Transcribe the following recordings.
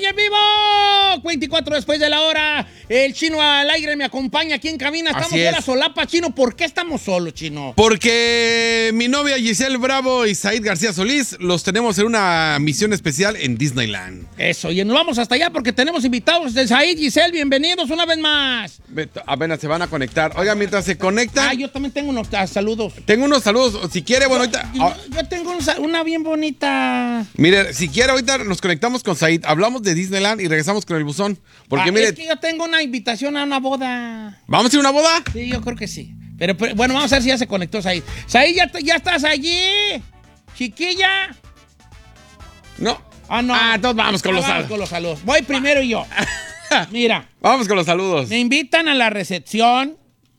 en vivo. 24 después de la hora. El Chino al aire me acompaña aquí en cabina. Estamos fuera solapa, Chino. ¿Por qué estamos solos, Chino? Porque mi novia Giselle Bravo y Said García Solís los tenemos en una misión especial en Disneyland. Eso, y nos vamos hasta allá porque tenemos invitados de Said, Giselle. Bienvenidos una vez más. Apenas se van a conectar. Oiga, mientras se conectan. Yo también tengo unos saludos. Tengo unos saludos. Si quiere, bueno, ahorita. Yo tengo una bien bonita. Mire, si quiere, ahorita nos conectamos con Said. Hablamos de Disneyland y regresamos con el buzón. Porque mire. Es que yo tengo una invitación a una boda. ¿Vamos a ir a una boda? Sí, yo creo que sí. Pero bueno, vamos a ver si ya se conectó Said. Said, ¿ya estás allí? ¿Chiquilla? No. No. Entonces vamos con los saludos. Voy primero yo. Mira. Vamos con los saludos. Me invitan a la recepción.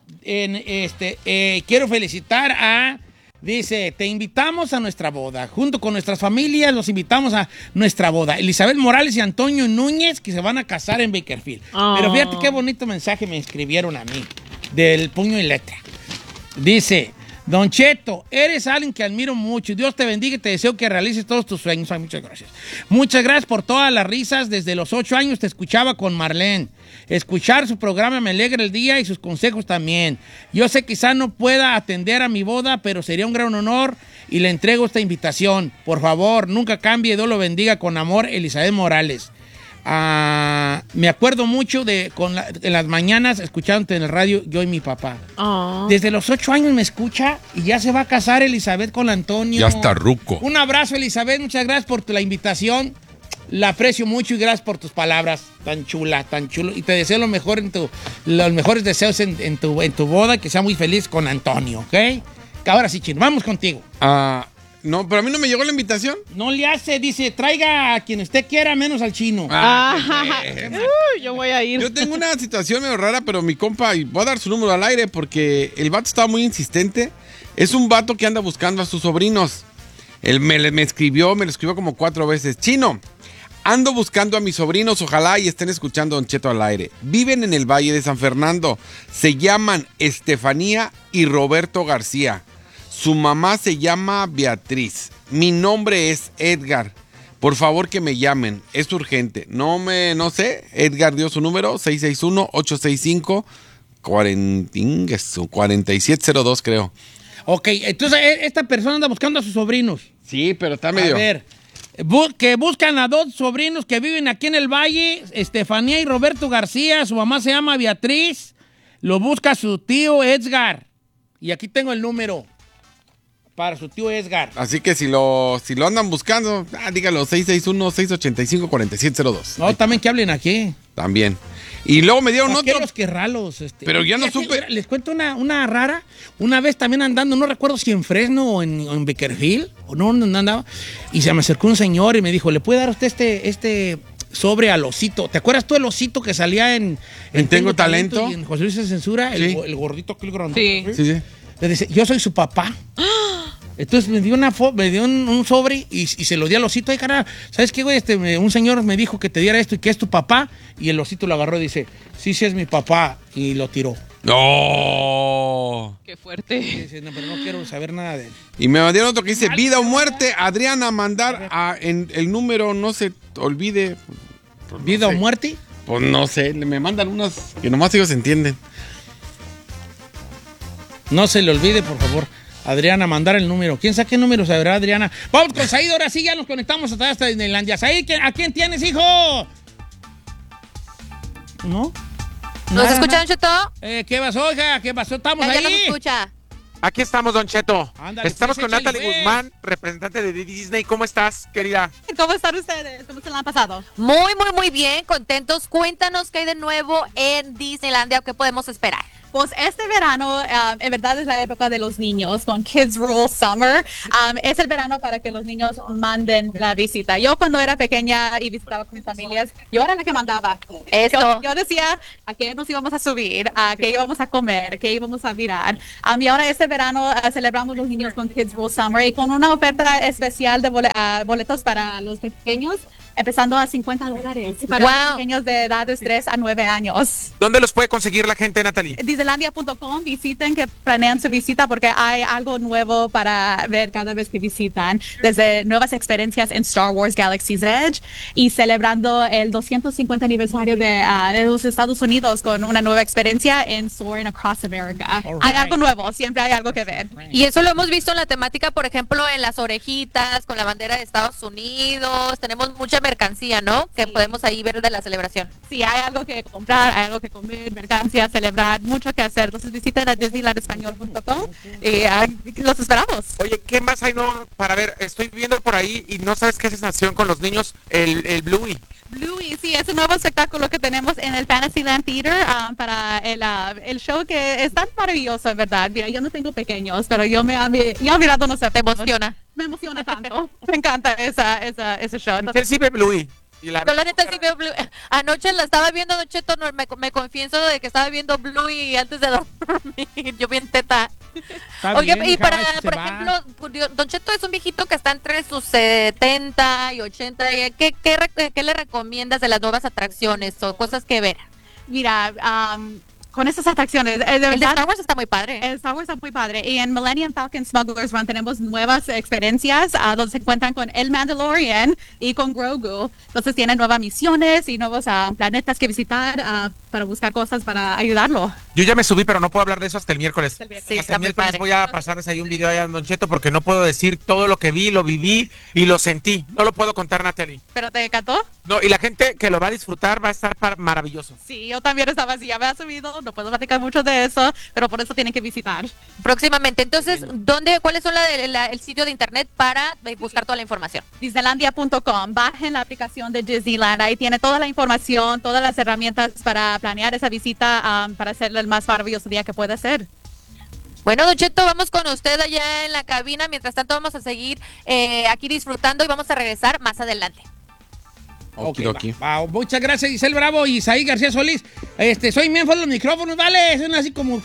Quiero felicitar a... Dice, te invitamos a nuestra boda. Junto con nuestras familias los invitamos a nuestra boda. Elizabeth Morales y Antonio Núñez, que se van a casar en Bakersfield. Pero fíjate qué bonito mensaje me escribieron a mí. Del puño y letra. Dice, Don Cheto, eres alguien que admiro mucho. Dios te bendiga y te deseo que realices todos tus sueños. Ay, muchas gracias. Muchas gracias por todas las risas. Desde los 8 años te escuchaba con Marlene. Escuchar su programa me alegra el día y sus consejos también. Yo sé quizá no pueda atender a mi boda, pero sería un gran honor y le entrego esta invitación. Por favor, nunca cambie. Dios lo bendiga con amor, Elizabeth Morales. Me acuerdo mucho en las mañanas escuchándote en el radio, yo y mi papá. Desde los 8 años me escucha y ya se va a casar Elizabeth con Antonio. Ya está ruco. Un abrazo, Elizabeth. Muchas gracias por la invitación. La aprecio mucho y gracias por tus palabras. Tan chula, tan chulo. Y te deseo lo mejor los mejores deseos en tu boda. Que sea muy feliz con Antonio, ¿ok? Ahora sí, Chino, vamos contigo. No, pero a mí no me llegó la invitación. No le hace, dice, traiga a quien usted quiera, menos al Chino. Yo voy a ir. Yo tengo una situación medio rara, pero mi compa, y voy a dar su número al aire porque el vato estaba muy insistente. Es un vato que anda buscando a sus sobrinos. Él me lo escribió como 4 veces. Chino, ando buscando a mis sobrinos, ojalá y estén escuchando Don Cheto al aire. Viven en el Valle de San Fernando. Se llaman Estefanía y Roberto García. Su mamá se llama Beatriz. Mi nombre es Edgar. Por favor que me llamen. Es urgente. No sé. Edgar dio su número. 661-865-4702, creo. Ok, entonces esta persona anda buscando a sus sobrinos. Sí, pero está medio... A ver, que buscan a 2 sobrinos que viven aquí en el Valle. Estefanía y Roberto García. Su mamá se llama Beatriz. Lo busca su tío Edgar. Y aquí tengo el número. Para su tío Edgar. Así que si lo andan buscando, dígalo, 661-685-4702. No, también que hablen aquí. También. Y luego me dieron otro. Los que ralos. Pero ya no supe. Les cuento una rara. Una vez también andando, no recuerdo si en Fresno o en Bakersfield, o no andaba, y se me acercó un señor y me dijo, ¿le puede dar usted este sobre al osito? ¿Te acuerdas tú del osito que salía en Tengo Talento? Y en José Luis se Censura, sí. el gordito, aquel grandote. Sí. Le dice, yo soy su papá. Entonces me dio un sobre y se lo di al osito. Ay, carnal, ¿sabes qué, güey? Un señor me dijo que te diera esto y que es tu papá. Y el osito lo agarró y dice, sí es mi papá. Y lo tiró. ¡No! ¡Qué fuerte! Y dice, no, pero no quiero saber nada de él. Y me dieron otro que dice, vida o muerte. Adriana, mandar en el número, no se olvide. Pues, ¿Vida o muerte? Pues no sé, me mandan unas que nomás ellos entienden. No se le olvide, por favor. Adriana, mandar el número. ¿Quién sabe qué número sabrá Adriana? Vamos con Said, ahora sí ya nos conectamos hasta Disneylandia. Said, ¿a quién tienes, hijo? ¿No? ¿Nos escuchan, Cheto? ¿Qué pasó, hija? ¿Qué pasó? ¿Estamos ahí? Ya nos escucha. Aquí estamos, Don Cheto. Ándale, Estamos pues, con Natalie échale, Guzmán, representante de Disney. ¿Cómo estás, querida? ¿Cómo están ustedes? ¿Cómo se la han pasado? Muy bien, contentos. Cuéntanos qué hay de nuevo en Disneylandia, qué podemos esperar. Pues este verano, en verdad es la época de los niños, con Kids Rule Summer. Es el verano para que los niños manden la visita. Yo cuando era pequeña y visitaba con mis familias, yo era la que mandaba. Yo decía a qué nos íbamos a subir, a qué íbamos a comer, qué íbamos a mirar. Y ahora este verano celebramos los niños con Kids Rule Summer y con una oferta especial de boletos para los pequeños. empezando a $50 para Wow. los pequeños de edades 3 a 9 años. ¿Dónde los puede conseguir la gente, Natalie? Disneylandia.com, visiten, que planean su visita porque hay algo nuevo para ver cada vez que visitan, desde nuevas experiencias en Star Wars Galaxy's Edge y celebrando el 250 aniversario de los Estados Unidos con una nueva experiencia en Soaring Across America. All Hay right. algo nuevo, siempre hay algo que ver. Y eso lo hemos visto en la temática, por ejemplo, en las orejitas, con la bandera de Estados Unidos. Tenemos mucha mercancía, ¿no? Que podemos ahí ver de la celebración. Sí, hay algo que comprar, hay algo que comer, mercancía, celebrar, mucho que hacer. Entonces visiten a disneylandespañol.com y los esperamos. Oye, ¿qué más hay no para ver? Estoy viendo por ahí y no sabes qué sensación con los niños, el Bluey. Bluey, sí, es un nuevo espectáculo que tenemos en el Fantasyland Theater para el show que es tan maravilloso, en verdad. Mira, yo no tengo pequeños, pero yo he mirado, no sé, ¿Te emociona? me emociona tanto. Me encanta ese show. Entonces, ¿Qué sirve Bluey? Y Yo la neta sí veo Blue. Anoche la estaba viendo, Don Cheto, me confieso de que estaba viendo Bluey antes de dormir. Yo bien teta. Está Oye, bien, y hija, para, eso se por va. ejemplo, Don Cheto es un viejito que está entre sus 70 y 80. ¿Qué le recomiendas de las nuevas atracciones o cosas que ver? mira, con estas atracciones, de El de verdad, Star Wars está muy padre. el Star Wars está muy padre. Y en Millennium Falcon Smugglers Run tenemos nuevas experiencias donde se encuentran con el Mandalorian y con Grogu. Entonces tienen nuevas misiones y nuevos planetas que visitar para buscar cosas para ayudarlo. Yo ya me subí, pero no puedo hablar de eso hasta el miércoles. Hasta el miércoles. Sí, Hasta está el muy miércoles padre. voy a pasarles ahí un video allá en Don Cheto porque no puedo decir todo lo que vi, lo viví y lo sentí. No lo puedo contar, Natalie. ¿Pero te encantó? No, y la gente que lo va a disfrutar va a estar maravilloso. Sí, yo también estaba así, ya me ha subido, no puedo platicar mucho de eso, pero por eso tienen que visitar. Próximamente. Entonces, ¿cuáles son el sitio de internet para buscar toda la información? Disneylandia.com, bajen la aplicación de Disneyland, ahí tiene toda la información, todas las herramientas para planear esa visita, para hacerle el más maravilloso día que pueda ser. Bueno, Don Cheto, vamos con usted allá en la cabina. Mientras tanto, vamos a seguir aquí disfrutando y vamos a regresar más adelante. Okidoki. Va. Muchas gracias, Giselle Bravo y Isaí García Solís. Soy miembro de los micrófonos, ¿vale? Son así como...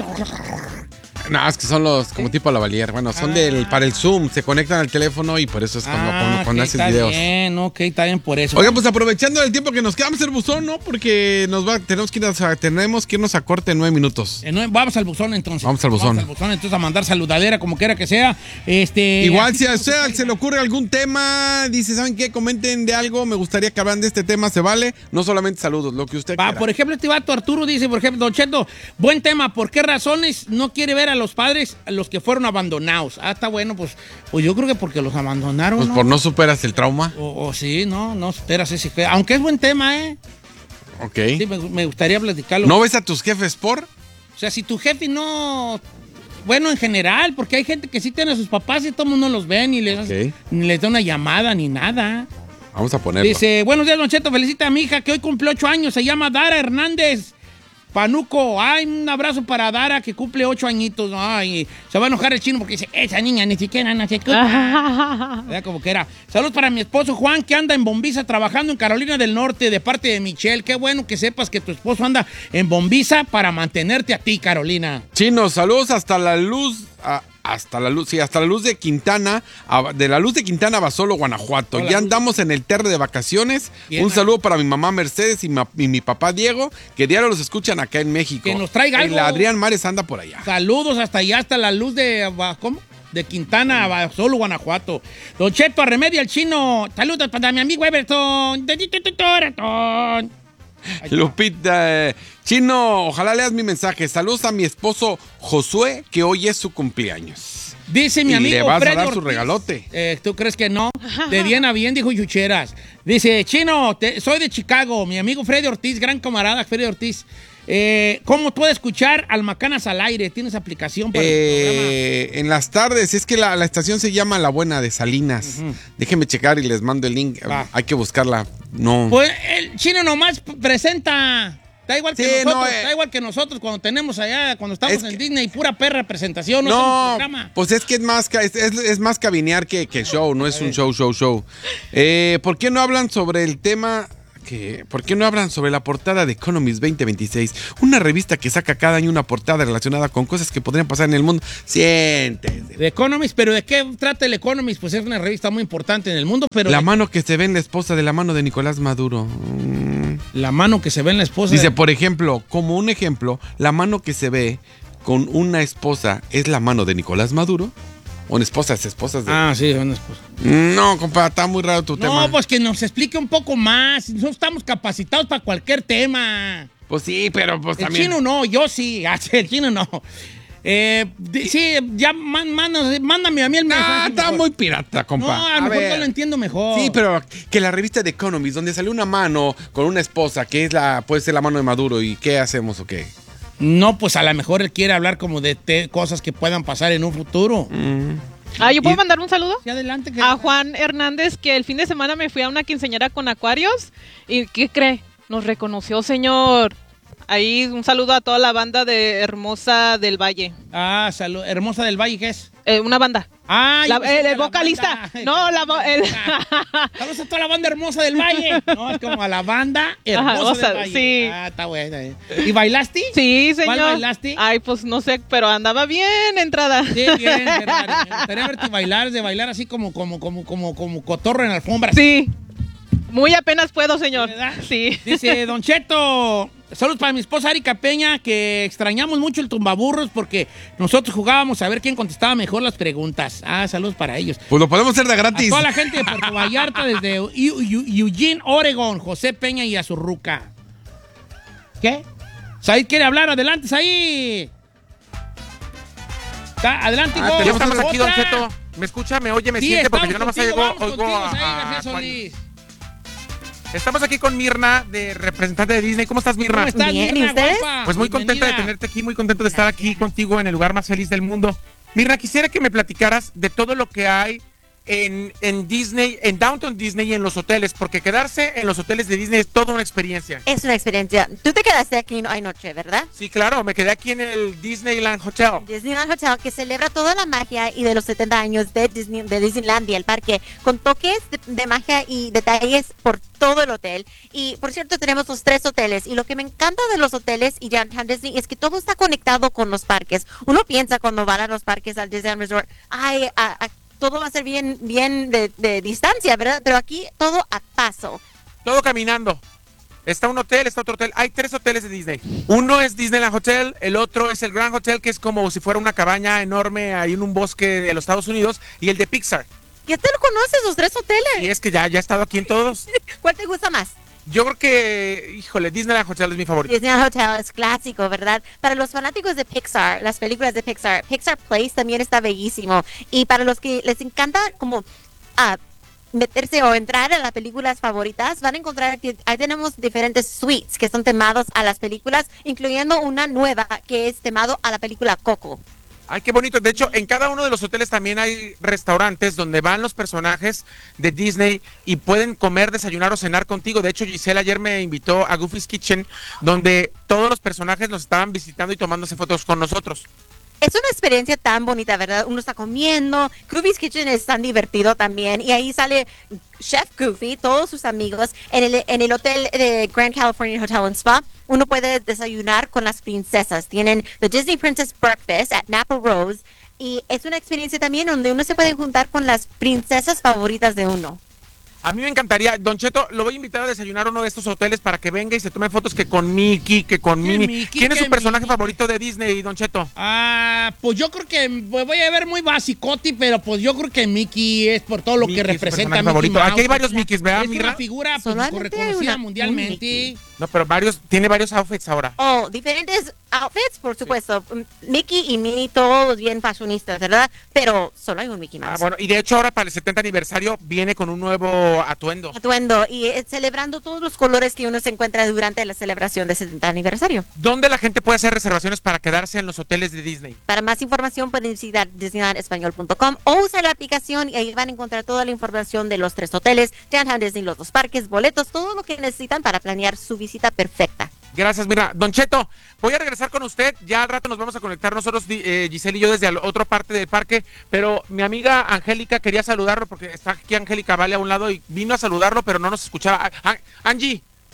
No, es que son los como tipo lavalier. Bueno, son para el Zoom. Se conectan al teléfono y por eso es cuando ok, haces está videos. bien, ok, está bien por eso. Oigan, pues aprovechando el tiempo que nos queda, vamos a hacer buzón, ¿no? Porque tenemos que irnos a corte en 9 minutos. Vamos al buzón entonces. Vamos al buzón. Entonces a mandar saludadera como quiera que sea. Igual si a usted se le ocurre algún tema, dice, ¿saben qué? Comenten de algo, me gustaría que hablan de este tema, se vale. No solamente saludos, lo que usted quiera. Por ejemplo, este vato Arturo dice, por ejemplo, Don Cheto, buen tema, ¿por qué razones no quiere ver a los padres a los que fueron abandonados? Está bueno, pues yo creo que porque los abandonaron, Pues ¿no? por no superas el trauma. O sí, no esperas ese fe. Aunque es buen tema, Ok. Sí, me gustaría platicarlo. ¿No ves a tus jefes por? O sea, si tu jefe no... Bueno, en general, porque hay gente que sí tiene a sus papás y todo el mundo los ve ni les da una llamada ni nada. Vamos a ponerlo. Dice, buenos días, Don Cheto, felicita a mi hija que hoy cumple 8 años, se llama Dara Hernández Panuco. Ay, un abrazo para Dara que cumple 8 añitos. Ay, se va a enojar el chino porque dice, esa niña ni siquiera no se escucha. Era como que era. Saludos para mi esposo Juan que anda en Bombiza trabajando en Carolina del Norte de parte de Michelle. Qué bueno que sepas que tu esposo anda en Bombiza para mantenerte a ti, Carolina. Chino, saludos hasta la luz. Hasta la luz de Quintana, de la luz de Quintana a Basolo, Guanajuato. Hola, ya andamos en el terre de vacaciones. Bien, un saludo para mi mamá Mercedes y mi papá Diego, que diario los escuchan acá en México. Que nos traiga algo. El Adrián Mares anda por allá. Saludos hasta allá, hasta la luz de... ¿Cómo? De Quintana a Basolo, Guanajuato. Don Cheto, Remedia al chino. Saludos para mi amigo Everton. Lupita, Chino, ojalá leas mi mensaje. Saludos a mi esposo Josué, que hoy es su cumpleaños. Dice mi Y amigo le vas Freddy a dar su Ortiz. regalote. ¿Tú crees que no? De bien a bien, dijo Chucheras. Dice, Chino, soy de Chicago. Mi amigo Freddy Ortiz, gran camarada Freddy Ortiz. ¿Cómo puedo escuchar al Macanas al aire? ¿Tienes aplicación para el programa? En las tardes, es que la estación se llama La Buena de Salinas. Déjenme checar y les mando el link. Va. Hay que buscarla. No. Pues el Chino nomás presenta. Da igual que Sí, nosotros, no, da igual que nosotros cuando tenemos allá, cuando estamos es en que- Disney, pura perra presentación, no es un No, programa. pues es que es más cabinear que show, no es un show. ¿Por qué no hablan sobre el tema ¿Qué? ¿Por qué no hablan sobre la portada de Economist 2026? Una revista que saca cada año una portada relacionada con cosas que podrían pasar en el mundo. Siéntese. The Economist, pero ¿de qué trata el Economist? Pues es una revista muy importante en el mundo, pero... La mano que se ve en la esposa de la mano de Nicolás Maduro. La mano que se ve en la esposa... Dice, por ejemplo, como un ejemplo, la mano que se ve con una esposa es la mano de Nicolás Maduro. ¿O en esposas de...? Ah, sí, una esposa. No, compa, está muy raro tu tema. No, pues que nos explique un poco más. No estamos capacitados para cualquier tema. Pues sí, pero pues El también... chino no, yo sí. El chino no. Sí, ya mándame a mí el mensaje. está mejor. muy pirata, compa. No, a lo mejor yo lo entiendo mejor. Sí, pero que la revista de Economist, donde salió una mano con una esposa, que es puede ser la mano de Maduro, ¿y qué hacemos o qué? No, pues a lo mejor él quiere hablar como de cosas que puedan pasar en un futuro. ¿Yo puedo mandar un saludo? Sí, adelante. A Juan Hernández, que el fin de semana me fui a una quinceañera con acuarios. ¿Y qué cree? Nos reconoció, señor. Ahí un saludo a toda la banda de Hermosa del Valle. Ah, salud. Hermosa del Valle, ¿qué es? Una banda. Ah, el vocalista. No, Saludos a toda la banda hermosa del Valle. No, es como a la banda hermosa del Valle. Sí. Ah, está bueno. ¿Y bailaste? Sí, señor. ¿Cuál bailaste? Ay, pues no sé, pero andaba bien entrada. Sí, bien, Ferrari. Me gustaría verte bailar, de bailar así como cotorro en la alfombra. Sí. Muy apenas puedo, señor. ¿Verdad? Sí. Dice, Don Cheto, saludos para mi esposa Erika Peña, que extrañamos mucho el tumbaburros porque nosotros jugábamos a ver quién contestaba mejor las preguntas. Ah, saludos para ellos. Pues lo podemos hacer de gratis. A toda la gente de Puerto Vallarta, desde Eugene, Oregon, José Peña y Azurruca. ¿Qué? Said quiere hablar, adelante, Said. Adelante, Ya Go. estamos aquí, Don Otra. Cheto. ¿Me escucha, me oye, me Sí, siente? Porque estamos yo nomás contigo, oigo vamos contigo, a Said García Juan. Solís. Estamos aquí con Mirna, de representante de Disney. ¿Cómo estás, Mirna? ¿Cómo estás, Bien, Mirna, ¿y ustedes? guapa? Pues muy contenta de Bienvenida. tenerte aquí, muy contento de estar aquí contigo en el lugar más feliz del mundo. Mirna, quisiera que me platicaras de todo lo que hay en Disney, en Downtown Disney y en los hoteles, porque quedarse en los hoteles de Disney es toda una experiencia. Es una experiencia. Tú te quedaste aquí anoche, ¿verdad? Sí, claro, me quedé aquí en el Disneyland Hotel. Disneyland Hotel, que celebra toda la magia y de los 70 años de Disneylandia, el parque, con toques de magia y detalles por todo el hotel. Y, por cierto, tenemos los 3 hoteles. Y lo que me encanta de los hoteles y Downtown Disney es que todo está conectado con los parques. Uno piensa cuando van a los parques al Disneyland Resort, todo va a ser bien de distancia, ¿verdad? Pero aquí todo a paso. Todo caminando. Está un hotel, está otro hotel. Hay 3 hoteles de Disney. Uno es Disneyland Hotel, el otro es el Grand Hotel, que es como si fuera una cabaña enorme ahí en un bosque de los Estados Unidos, y el de Pixar. ¿Ya te lo conoces, los 3 hoteles? Y es que ya he estado aquí en todos. ¿Cuál te gusta más? Yo creo que, híjole, Disneyland Hotel es mi favorito. Disneyland Hotel es clásico, ¿verdad? Para los fanáticos de Pixar, las películas de Pixar, Pixar Place también está bellísimo. Y para los que les encanta como meterse o entrar a las películas favoritas, van a encontrar que ahí tenemos diferentes suites que son temados a las películas, incluyendo una nueva que es temado a la película Coco. Ay, qué bonito. De hecho, en cada uno de los hoteles también hay restaurantes donde van los personajes de Disney y pueden comer, desayunar o cenar contigo. De hecho, Giselle ayer me invitó a Goofy's Kitchen, donde todos los personajes nos estaban visitando y tomándose fotos con nosotros. Es una experiencia tan bonita, ¿verdad? Uno está comiendo, Goofy's Kitchen es tan divertido también, y ahí sale Chef Goofy, todos sus amigos, en el hotel de Grand Californian Hotel and Spa. Uno puede desayunar con las princesas. Tienen The Disney Princess Breakfast at Napa Rose, y es una experiencia también donde uno se puede juntar con las princesas favoritas de uno. A mí me encantaría, Don Cheto, lo voy a invitar a desayunar a uno de estos hoteles para que venga y se tome fotos que con Mickey, que con Minnie. Mickey? ¿Quién es ¿Qué su personaje Mickey? favorito de Disney, Don Cheto? Pues yo creo que voy a ver muy basicoti, pero pues yo creo que Mickey es por todo lo Mickey que es su representa personaje Mickey favorito. Mouse. Aquí hay varios Mickeys, ¿verdad, Es Mirra? una figura pues, Solamente hay reconocida un mundialmente. Mickey. No, pero tiene varios outfits ahora. Oh, diferentes outfits, por supuesto. Mickey y Minnie, todos bien fashionistas, ¿verdad? Pero solo hay un Mickey Mouse. Bueno, y de hecho ahora para el 70 aniversario viene con un nuevo atuendo. Atuendo y celebrando todos los colores que uno se encuentra durante la celebración del 70 aniversario. ¿Dónde la gente puede hacer reservaciones para quedarse en los hoteles de Disney? Para más información pueden visitar disneylandespañol.com o usar la aplicación y ahí van a encontrar toda la información de los 3 hoteles, Downtown Disney, los 2 parques, boletos, todo lo que necesitan para planear su visita perfecta. Gracias, mira. Don Cheto, voy a regresar con usted. Ya al rato nos vamos a conectar nosotros, Giselle y yo, desde la otra parte del parque. Pero mi amiga Angélica quería saludarlo porque está aquí Angélica Vale a un lado y vino a saludarlo, pero no nos escuchaba. Angie,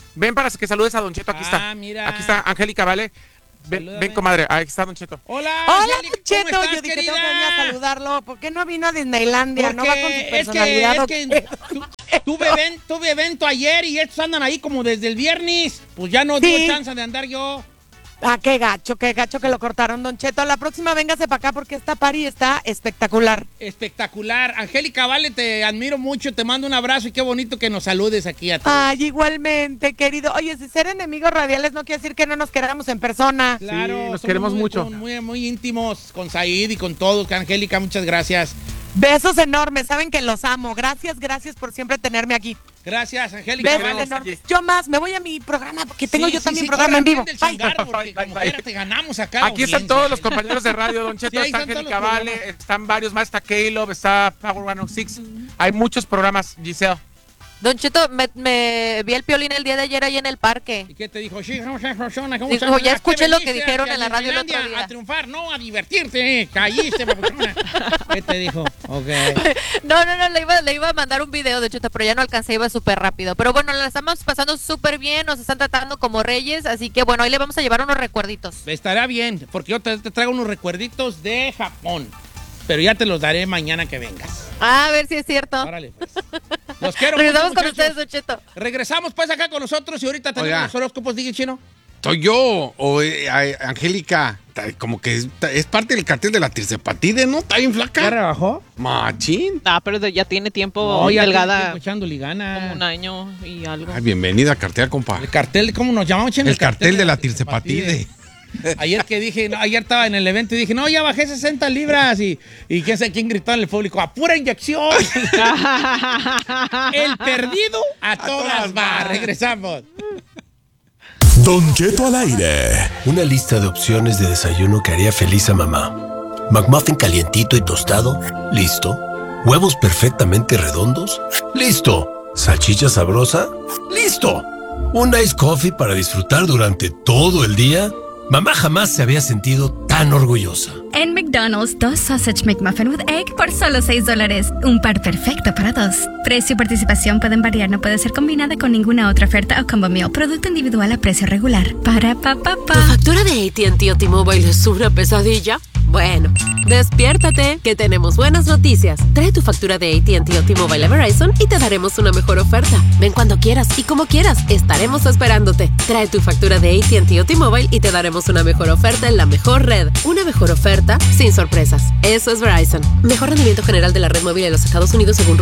Ven para que saludes a Don Cheto, aquí está. Mira. Aquí está Angélica, ¿vale? Ven, comadre, ahí está Don Cheto. Hola, Hola, Angélica, Don Cheto. ¿cómo estás, Yo dije, querida? tengo que venir a saludarlo. ¿Por qué no vino a Disneylandia? ¿No va con su Porque personalidad? es que tuve evento ayer y estos andan ahí como desde el viernes. Pues ya no Sí. tuve chance de andar yo. Ah, qué gacho que lo cortaron, Don Cheto. La próxima véngase para acá porque esta party está espectacular. Espectacular. Angélica, vale, te admiro mucho, te mando un abrazo y qué bonito que nos saludes aquí a todos. Ay, igualmente, querido. Oye, si ser enemigos radiales no quiere decir que no nos queramos en persona. Claro, Sí, nos somos queremos mucho. Muy íntimos con Said y con todos. Angélica, muchas gracias. Besos enormes, saben que los amo. Gracias por siempre tenerme aquí. Gracias, Angélica. Besos Vale. enormes. Yo más, me voy a mi programa porque tengo Sí, yo sí, también sí, programa en corre, vivo. prende el Bye. changarro, porque Bye, como bye. quiera te ganamos acá. Aquí están audiencia. todos los compañeros de radio, Don Cheto, Sí, ahí está están todos Angélica los Vale, programas. están varios más, está Caleb, está Power 106. Hay muchos programas, Giselle. Don Cheto, me vi el Piolín el día de ayer ahí en el parque. ¿Y qué te dijo? Sí, ¿cómo Dijo, estás? ya ¿A qué escuché lo que veniste? dijeron ¿A en la radio el otro Disneylandia? día. A triunfar, no, a divertirte. Caíste, papuchona. ¿Qué te dijo? Ok. No, le iba a mandar un video, de Cheto, pero ya no alcancé, iba súper rápido. Pero bueno, la estamos pasando súper bien, nos están tratando como reyes, así que bueno, ahí le vamos a llevar unos recuerditos. Estará bien, porque yo te traigo unos recuerditos de Japón. Pero ya te los daré mañana que vengas. A ver si es cierto. Órale, pues. Los quiero Regresamos mucho, con muchachos. ustedes, Don Cheto. Regresamos pues acá con nosotros y ahorita tenemos Oiga. los horóscopos, diga Chino. Soy yo, o Angélica, como que es parte del cartel de la Tirzepatide, ¿no? Está bien ¿Ya flaca. rebajó? Machín. Ah, pero ya tiene tiempo Oh, ya delgada. tiene tiempo echándole ganas. Como un año y algo. Ay, bienvenida a cartel, compa. El cartel, ¿cómo nos llamamos, Chino? El cartel de la Tirzepatide. Ayer que dije, no, ayer estaba en el evento y dije, no, ya bajé 60 libras y quién sabe quién gritó en el público, ¡a pura inyección! El perdido a todas va. Regresamos. Don Cheto al aire. Una lista de opciones de desayuno que haría feliz a mamá. McMuffin calientito y tostado. Listo. Huevos perfectamente redondos. Listo. Salchicha sabrosa. Listo. Un ice coffee para disfrutar durante todo el día. Mamá jamás se había sentido tan orgullosa. En McDonald's, 2 Sausage McMuffin with Egg por solo $6. Un par perfecto para dos. Precio y participación pueden variar, no puede ser combinada con ninguna otra oferta o combo meal. Producto individual a precio regular. Para pa. ¿Tu factura de AT&T o T-Mobile es una pesadilla? Bueno, despiértate, que tenemos buenas noticias. Trae tu factura de AT&T o T-Mobile a Verizon y te daremos una mejor oferta. Ven cuando quieras y como quieras, estaremos esperándote. Trae tu factura de AT&T o T-Mobile y te daremos una mejor oferta en la mejor red. Una mejor oferta sin sorpresas. Eso es Verizon. Mejor rendimiento general de la red móvil en los Estados Unidos según